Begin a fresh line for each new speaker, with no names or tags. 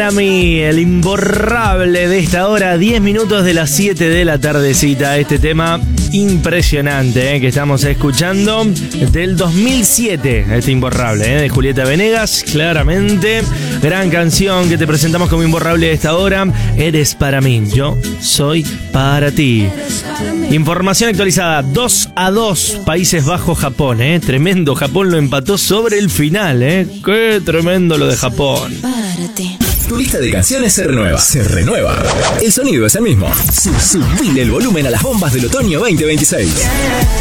Para mí, el imborrable de esta hora, 10 minutos de las 7 de la tardecita. Este tema impresionante que estamos escuchando del 2007, este imborrable de Julieta Venegas, claramente. Gran canción que te presentamos como imborrable de esta hora. Eres para mí, yo soy para ti. Información actualizada, 2-2, Países Bajos, Japón, tremendo, Japón lo empató sobre el final, qué tremendo lo de Japón.
Tu lista de canciones se renueva. Se renueva. El sonido es el mismo. Subile el volumen a las bombas del otoño 2026.